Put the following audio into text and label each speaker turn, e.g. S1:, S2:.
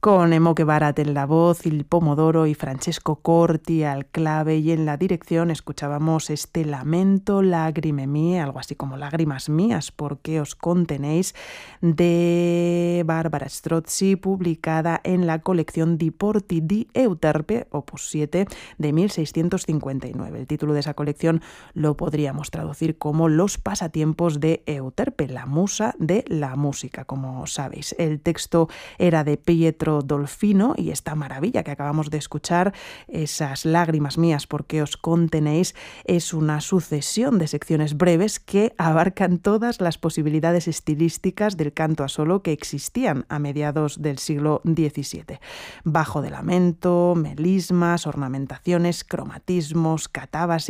S1: con Emoque Barat en la voz, Il Pomodoro y Francesco Corti al clave, y en la dirección escuchábamos este lamento, Lagrime mie, algo así como lágrimas mías, ¿por qué os contenéis?, de Barbara Strozzi, publicada en la colección Di Porti di Euterpe, opus 7, de 1659. El título de esa colección lo podríamos traducir como Los pasatiempos de Euterpe, la musa de la música, como sabéis. El texto era de Pietro Dolfino, y esta maravilla que acabamos de escuchar, esas lágrimas mías, ¿por qué os contenéis?, es una sucesión de secciones breves que abarcan todas las posibilidades estilísticas del canto a solo que existían a mediados del siglo XVII. Bajo de lamento, melismas, ornamentaciones, cromatismos, catábasis,